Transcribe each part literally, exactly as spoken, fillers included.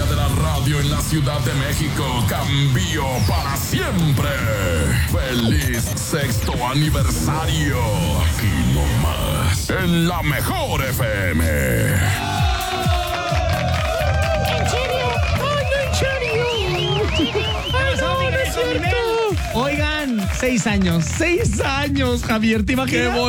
historia de la radio en la Ciudad de México cambió para siempre. ¡Feliz sexto aniversario! Aquí nomás, en la mejor F M. ¿En serio? ¡Ay, no, en serio! ¡Ay, no, no es cierto! Oigan, seis años, seis años, Javier, ¿te imaginas? ¡Qué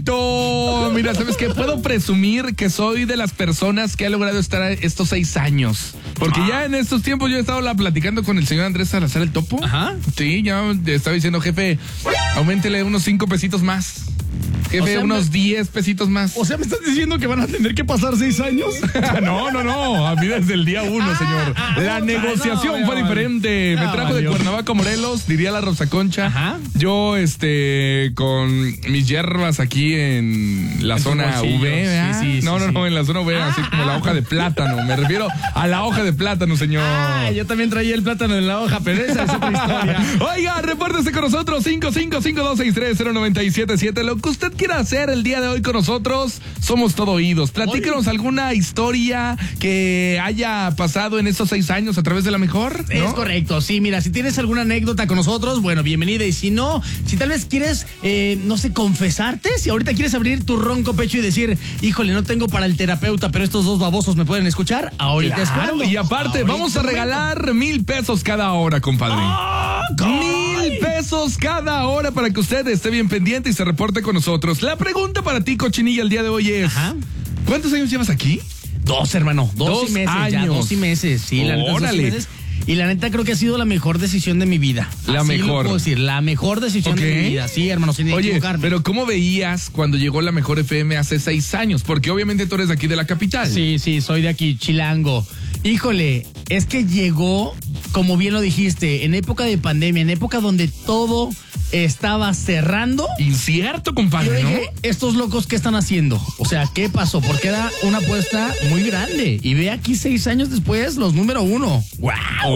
bonito! Mira, ¿sabes qué? Puedo presumir que soy de las personas que ha logrado estar estos seis años. Porque ya en estos tiempos yo he estado la platicando con el señor Andrés Salazar el Topo. Ajá. Sí, ya te estaba diciendo, jefe, auméntele unos cinco pesitos más. Jefe, O sea, unos me- diez pesitos más. O sea, ¿me estás diciendo que van a tener que pasar seis años? No, no, no. A mí desde el día uno, señor. ah, La no, negociación no, fue no, diferente. no, Me trajo de valió. Cuernavaca, Morelos, diría la Rosa Concha. Ajá. Yo, este, con mis hierbas aquí en la En tu zona bolsillo. V, ¿verdad? Sí, sí, no, sí, no, sí. no, en la zona V, así como la hoja de plátano. Me refiero a la hoja de plátano, señor. Ah, yo también traía el plátano en la hoja, pero esa es otra historia. Oiga, repórtese con nosotros cinco cinco cinco dos seis tres cero nueve siete siete. Lo que usted quiera hacer el día de hoy con nosotros, somos todo oídos. Platíquenos alguna historia que haya pasado en estos seis años a través de la mejor, ¿no? Es correcto, sí, mira, si tienes alguna anécdota con nosotros, bueno, bienvenida, y si no, si tal vez quieres, eh, no sé, confesarte, si ahorita quieres abrir tu ronco pecho y decir, híjole, no tengo para el terapeuta, pero estos dos babosos me pueden escuchar, ahorita es Claro, cuando. y aparte, Ahorita vamos a es momento. regalar mil pesos cada hora, compadre. ¡Ah, Mil pesos cada hora para que usted esté bien pendiente y se reporte con nosotros. La pregunta para ti, Cochinilla, el día de hoy es: Ajá. ¿cuántos años llevas aquí? Dos, hermano, dos, Dos y meses, ya, años. dos y meses, sí, la neta, dos y Órale. meses. Y la neta creo que ha sido la mejor decisión de mi vida. La Así mejor. lo puedo decir, la mejor decisión Ok. de mi vida. Sí, hermano, sin Oye, equivocarme. pero ¿cómo veías cuando llegó la mejor F M hace seis años? Porque obviamente tú eres de aquí de la capital. Sí, sí, soy de aquí, Chilango. Híjole, es que llegó, como bien lo dijiste, en época de pandemia, en época donde todo estaba cerrando. Incierto, Yo compadre, ¿no? dije, estos locos, ¿qué están haciendo? O sea, ¿qué pasó? Porque era una apuesta muy grande. Y ve aquí seis años después, los número uno. ¡Wow!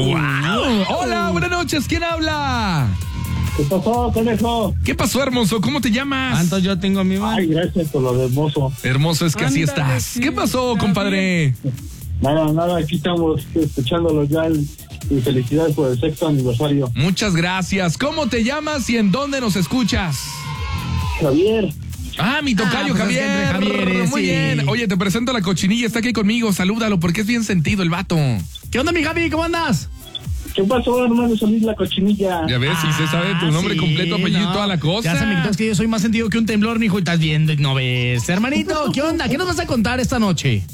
¡Wow! Hola, buenas noches. ¿Quién habla? ¿Qué pasó, conejo? ¿Qué pasó, hermoso? ¿Cómo te llamas? ¿Cuánto yo tengo a mi mano? Ay, gracias por lo de hermoso. Hermoso, es que así Ándale, estás. sí, ¿Qué pasó, está compadre? Nada, nada, aquí estamos escuchándolo ya el- y felicidades por el sexto aniversario. Muchas gracias. ¿Cómo te llamas y en dónde nos escuchas? Javier, Ah, mi tocayo Ah, pues es que Javier. entre Javieres, Muy sí. bien. Oye, te presento a la Cochinilla. Está aquí conmigo. Salúdalo porque es bien sentido el vato. ¿Qué onda, mi Javi? ¿Cómo andas? ¿qué pasó, hermano? Solís la cochinilla. Ya ves, si se sabe tu Ah, nombre sí, completo, apellido y no. toda la cosa. Ya se me quitó, es que yo soy más sentido que un temblor, mijo, y estás viendo y no ves. Hermanito, ¿qué onda? ¿Qué nos vas a contar esta noche?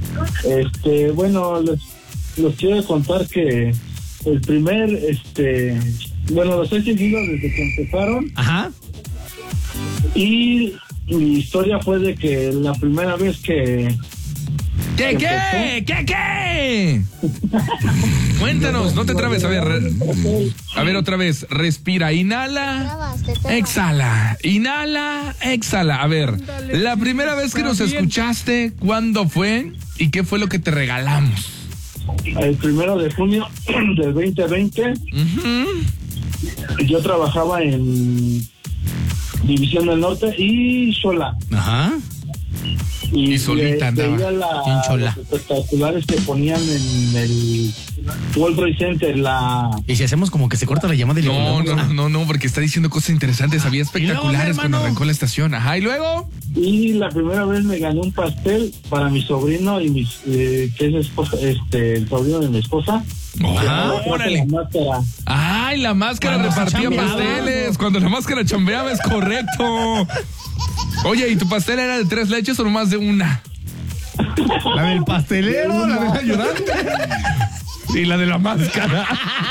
Este, bueno, les, les quiero contar que el primer, este, bueno, los he seguido desde que empezaron Ajá. y mi historia fue de que la primera vez que ¿Qué, qué? ¿Qué, qué? Cuéntanos, no te trabes. A ver, a ver otra vez. Respira, inhala, exhala. Inhala, exhala. A ver, la primera vez que nos escuchaste, ¿cuándo fue? ¿Y qué fue lo que te regalamos? el primero de junio del veinte veinte Ujú. yo trabajaba en División del Norte y Xola. Ajá. Y solita ve- andaba, veía la- en Xola. los espectaculares que ponían en el World Trade Center, la Y si hacemos como que se corta la llamada y le No, volvemos no, a- no, no, porque está diciendo cosas interesantes. Había ¿y luego, espectaculares cuando hermano? arrancó la estación. Ajá, y luego. y la primera vez me gané un pastel para mi sobrino y mis eh, que es esposa, este el sobrino de mi esposa. Ajá, Que me órale. trajo la máscara. Ay, la máscara Cuando se repartía chambeaba. pasteles. Cuando la máscara chambeaba, es correcto. Oye, ¿y tu pastel era de tres leches o nomás de una? La del pastelero, la del ayudante. Y la de la máscara.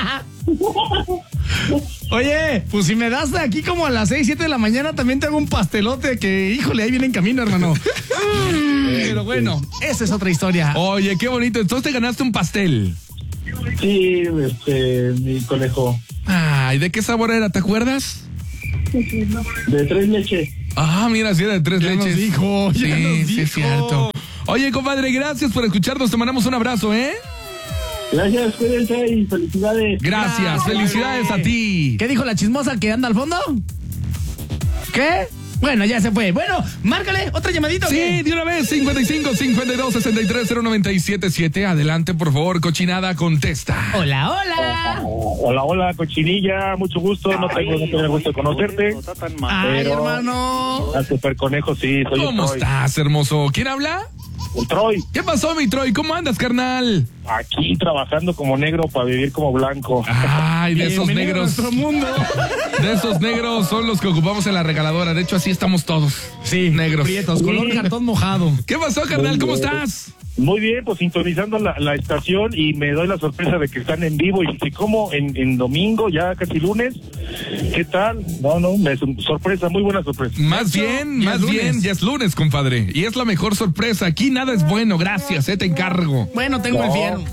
Oye, pues si me das de aquí como a las seis, siete de la mañana, también te hago un pastelote que, híjole, ahí viene en camino, hermano. Pero bueno, esa es otra historia. Oye, qué bonito. Entonces te ganaste un pastel. Sí, este mi conejo Ay, ¿de qué sabor era? ¿Te acuerdas? de tres leches. Ah, mira, sí era de tres Ya leches. nos dijo, ya sí, nos sí, dijo. es cierto. Oye, compadre, gracias por escucharnos. Te mandamos un abrazo, ¿eh? Gracias, cuídense y felicidades. Gracias, Gracias, felicidades güey. a ti. ¿Qué dijo la chismosa que anda al fondo? ¿Qué? Bueno, ya se fue. Bueno, márcale, otra llamadita. Sí, ¿qué? de una vez, cincuenta y cinco, cincuenta y dos, sesenta y tres, cero noventa y siete siete. Adelante, por favor, cochinada, contesta. Hola, hola. Hola, hola, cochinilla, mucho gusto, no tengo, no tengo el gusto de conocerte. Ay, Pero- hermano. Al super conejo, sí, soy ¿Cómo el Troy. estás, hermoso? ¿Quién habla? El Troy, ¿Qué pasó, mi Troy? ¿Cómo andas, carnal? aquí trabajando como negro para vivir como blanco. Ay, de esos Bienvenido a negros. nuestro mundo. De esos negros son los que ocupamos en la regaladora. De hecho, así estamos todos. Sí, negros. prietos, color cartón mojado. ¿Qué pasó, carnal? ¿Cómo estás? Muy bien, pues sintonizando la, la estación y me doy la sorpresa de que están en vivo y dije, ¿cómo? En, en domingo, ya casi lunes. ¿Qué tal? No, no, me sorpresa, muy buena sorpresa. Más De hecho, bien, ya más es lunes. bien, ya es lunes, compadre. Y es la mejor sorpresa. Aquí nada es bueno, gracias, eh, te encargo. Bueno, tengo el No. fierro.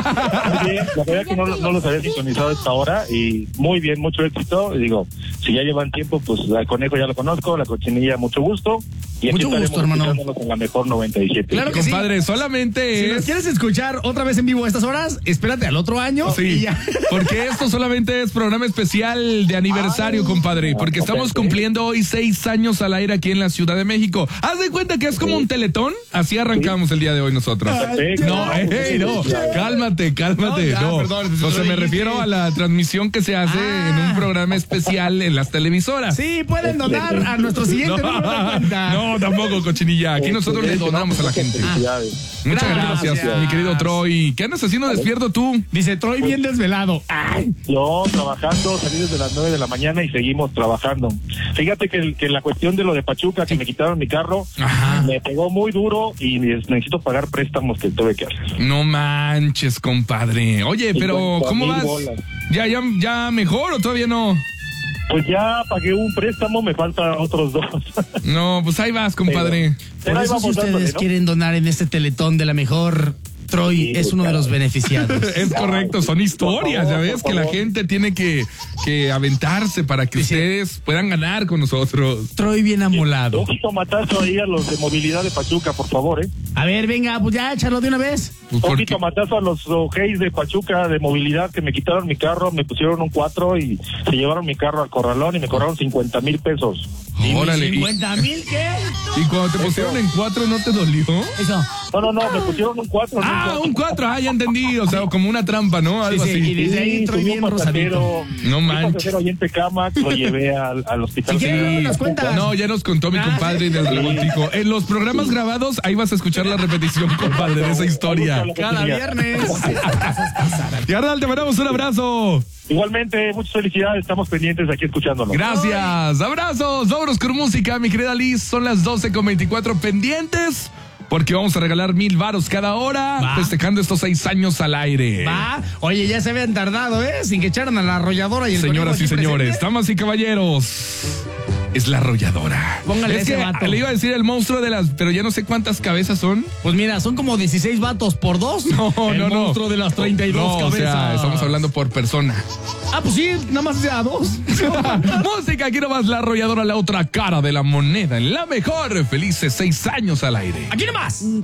Muy bien, la verdad que no, no los había sintonizado a esta hora y muy bien, mucho éxito. Y digo, si ya llevan tiempo, pues al conejo ya lo conozco, la cochinilla, mucho gusto. Y aquí Mucho gusto, estaremos hermano. escuchándonos en la mejor noventa y siete. Claro que sí. Compadre, solamente Si nos es... quieres escuchar otra vez en vivo a estas horas, espérate al otro año y Sí, ya. porque esto solamente es programa especial de aniversario, compadre, porque estamos cumpliendo hoy seis años al aire aquí en la Ciudad de México. Haz de cuenta que es como un teletón, así arrancamos el día de hoy nosotros. Perfecto. No, hey, no, cálmate, cálmate, No, ya, no. perdón, O sea, me dijiste. refiero a la transmisión que se hace Ah. en un programa especial en las televisoras. Sí, pueden donar a nuestro siguiente No, número de cuenta. no, tampoco, cochinilla. Aquí nosotros le Excelente, donamos a la muchas gente. felicidades. Muchas Gracias. gracias, mi querido Troy. ¿Qué andas haciendo despierto tú? Dice Troy bien desvelado. Ay, Yo trabajando, salí desde las nueve de la mañana y seguimos trabajando. Fíjate que, que la cuestión de lo de Pachuca, que me quitaron mi carro, Ajá. me pegó muy duro y necesito pagar préstamos que tuve que hacer. No manches, compadre. Oye, pero cincuenta ¿cómo mil vas? bolas. ¿Ya, ya, ya mejor o todavía no? Pues ya pagué un préstamo, me faltan otros dos. No, pues ahí vas, compadre. por Pero ahí eso si vamos dándole, ustedes ¿no? quieren donar en este teletón de la mejor, Troy Sí, es uno de claro. los beneficiados. Es correcto, son historias, Por ya favor, ves por que la favor. gente tiene que, que aventarse para que Dice- ustedes puedan ganar con nosotros. Troy bien amolado. Un tomatazo ahí a los de movilidad de Pachuca, por favor, ¿eh? A ver, venga, pues ya, échalo de una vez. Pues Un porque, tomatazo a los ojeis de Pachuca de movilidad que me quitaron mi carro, me pusieron un cuatro y se llevaron mi carro al corralón y me cobraron cincuenta mil pesos. órale, y, ¿cincuenta mil qué? y cuando te pusieron en cuatro, ¿no te dolió? Eso. No, no, no, me pusieron un cuatro. Ah, un cuatro, ah, ya entendí, o sea, como una trampa, ¿no? Algo Sí, sí, así. y desde ahí Troy bien rosadito. No manches. pasajero ahí en Tecámac, lo llevé al, al hospital. Si quieres, luego nos cuentas. No, ya nos contó mi Ah, compadre del revoltijo. En los programas grabados, ahí vas a escuchar la repetición, compadre, de esa historia. Cada viernes. Carnal, te mandamos un abrazo. Igualmente, muchas felicidades, estamos pendientes aquí escuchándolo. Gracias, abrazos. Vámonos con música, mi querida Liz. Son las doce con veinticuatro pendientes. Porque vamos a regalar mil varos cada hora, Va. festejando estos seis años al aire. Va. Oye, ya se habían tardado, ¿eh? Sin que echaran a la arrolladora y el Señoras conejo y aquí señores, presente. damas y caballeros, es la arrolladora. Póngale es ese que vato. le iba a decir el monstruo de las, pero ya no sé cuántas cabezas son. Pues mira, son como dieciséis vatos por dos. No, el no, no. monstruo de las treinta y dos No, o cabezas. sea, estamos hablando por persona. Ah, pues sí, nada más sea dos. Música, aquí nomás la arrolladora, la otra cara de la moneda. En la mejor, felices seis años al aire. Aquí nomás.